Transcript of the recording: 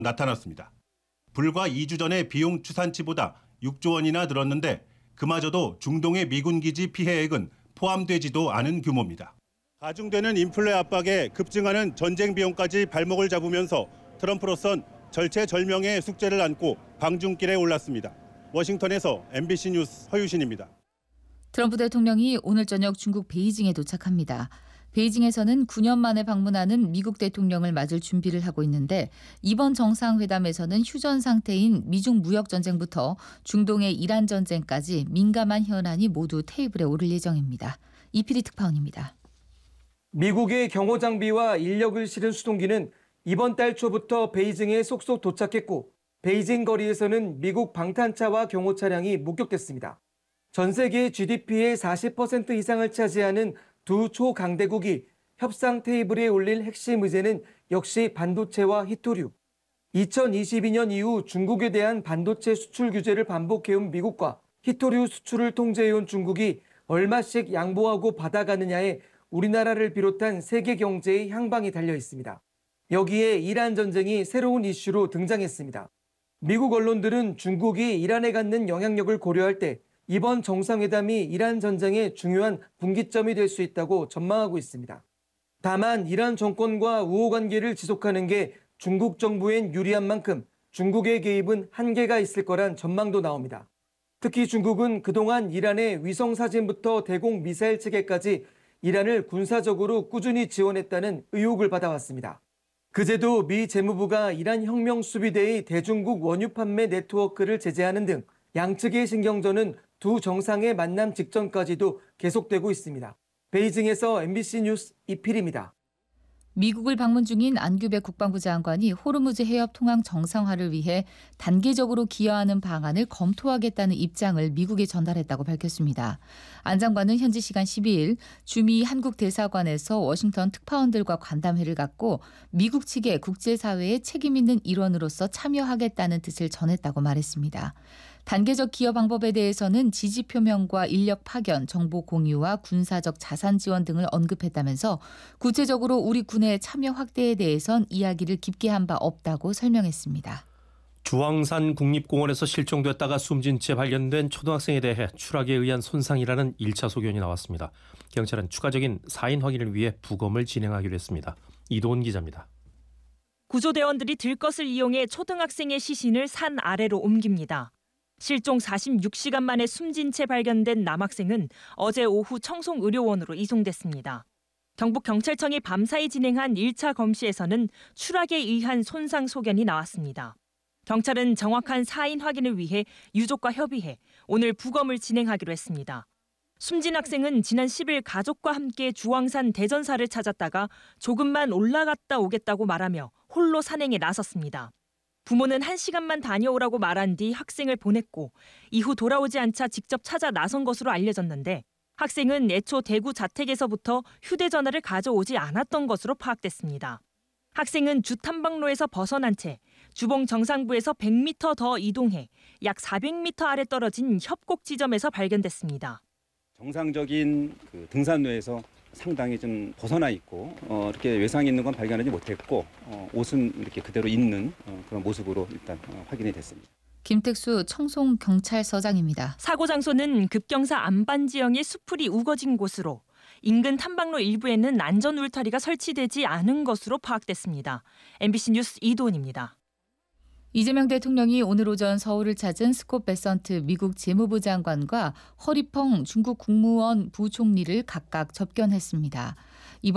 나타났습니다. 불과 2주 전에 비용 추산치보다 6조 원이나 늘었는데 그마저도 중동의 미군 기지 피해액은 포함되지도 않은 규모입니다. 가중되는 인플레 압박에 급증하는 전쟁 비용까지 발목을 잡으면서 트럼프로선 절체절명의 숙제를 안고 방중길에 올랐습니다. 워싱턴에서 MBC 뉴스 허유신입니다. 트럼프 대통령이 오늘 저녁 중국 베이징에 도착합니다. 베이징에서는 9년 만에 방문하는 미국 대통령을 맞을 준비를 하고 있는데 이번 정상회담에서는 휴전 상태인 미중 무역 전쟁부터 중동의 이란 전쟁까지 민감한 현안이 모두 테이블에 오를 예정입니다. 이필희 특파원입니다. 미국의 경호 장비와 인력을 실은 수송기는 이번 달 초부터 베이징에 속속 도착했고 베이징 거리에서는 미국 방탄차와 경호 차량이 목격됐습니다. 전 세계 GDP의 40% 이상을 차지하는 두 초강대국이 협상 테이블에 올릴 핵심 의제는 역시 반도체와 히토류. 2022년 이후 중국에 대한 반도체 수출 규제를 반복해온 미국과 히토류 수출을 통제해온 중국이 얼마씩 양보하고 받아가느냐에 우리나라를 비롯한 세계 경제의 향방이 달려 있습니다. 여기에 이란 전쟁이 새로운 이슈로 등장했습니다. 미국 언론들은 중국이 이란에 갖는 영향력을 고려할 때 이번 정상회담이 이란 전쟁의 중요한 분기점이 될 수 있다고 전망하고 있습니다. 다만 이란 정권과 우호 관계를 지속하는 게 중국 정부엔 유리한 만큼 중국의 개입은 한계가 있을 거란 전망도 나옵니다. 특히 중국은 그동안 이란의 위성 사진부터 대공 미사일 체계까지 이란을 군사적으로 꾸준히 지원했다는 의혹을 받아왔습니다. 그제도 미 재무부가 이란 혁명수비대의 대중국 원유 판매 네트워크를 제재하는 등 양측의 신경전은 두 정상의 만남 직전까지도 계속되고 있습니다. 베이징에서 MBC 뉴스 이필입니다. 미국을 방문 중인 안규백 국방부 장관이 호르무즈 해협 통항 정상화를 위해 단계적으로 기여하는 방안을 검토하겠다는 입장을 미국에 전달했다고 밝혔습니다. 안 장관은 현지 시간 12일 주미 한국 대사관에서 워싱턴 특파원들과 간담회를 갖고 미국 측에 국제사회의 책임 있는 일원으로서 참여하겠다는 뜻을 전했다고 말했습니다. 단계적 기여 방법에 대해서는 지지 표명과 인력 파견, 정보 공유와 군사적 자산 지원 등을 언급했다면서 구체적으로 우리 군의 참여 확대에 대해선 이야기를 깊게 한 바 없다고 설명했습니다. 주황산 국립공원에서 실종됐다가 숨진 채 발견된 초등학생에 대해 추락에 의한 손상이라는 1차 소견이 나왔습니다. 경찰은 추가적인 사인 확인을 위해 부검을 진행하기로 했습니다. 이도훈 기자입니다. 구조대원들이 들것을 이용해 초등학생의 시신을 산 아래로 옮깁니다. 실종 46시간 만에 숨진 채 발견된 남학생은 어제 오후 청송의료원으로 이송됐습니다. 경북경찰청이 밤사이 진행한 1차 검시에서는 추락에 의한 손상 소견이 나왔습니다. 경찰은 정확한 사인 확인을 위해 유족과 협의해 오늘 부검을 진행하기로 했습니다. 숨진 학생은 지난 10일 가족과 함께 주황산 대전사를 찾았다가 조금만 올라갔다 오겠다고 말하며 홀로 산행에 나섰습니다. 부모는 1시간만 다녀오라고 말한 뒤 학생을 보냈고 이후 돌아오지 않자 직접 찾아 나선 것으로 알려졌는데 학생은 애초 대구 자택에서부터 휴대전화를 가져오지 않았던 것으로 파악됐습니다. 학생은 주 탐방로에서 벗어난 채 주봉 정상부에서 100m 더 이동해 약 400m 아래 떨어진 협곡 지점에서 발견됐습니다. 정상적인 등산로에서 상당히 좀 벗어나 있고 이렇게 외상이 있는 건 발견하지 못했고 옷은 이렇게 그대로 있는 그런 모습으로 일단 확인이 됐습니다. 김택수 청송경찰서장입니다. 사고 장소는 급경사 안반 지형의 수풀이 우거진 곳으로 인근 탐방로 일부에는 안전 울타리가 설치되지 않은 것으로 파악됐습니다. MBC 뉴스 이도훈입니다. 이재명 대통령이 오늘 오전 서울을 찾은 스콧 베선트 미국 재무부 장관과 허리펑 중국 국무원 부총리를 각각 접견했습니다.